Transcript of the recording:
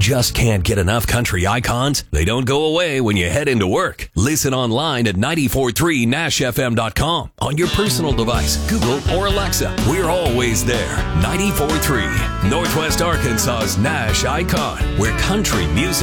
Just can't get enough country icons? They don't go away when you head into work. Listen online at 943nashfm.com. On your personal device, Google or Alexa. We're always there. 94.3, Northwest Arkansas's Nash icon, where country music